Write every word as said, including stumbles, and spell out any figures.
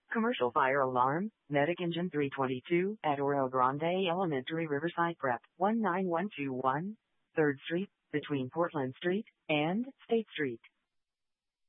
Commercial fire alarm, medic engine three twenty-two at Oro Grande Elementary Riverside Prep, one nine one two one, third Street, between Portland Street and State Street.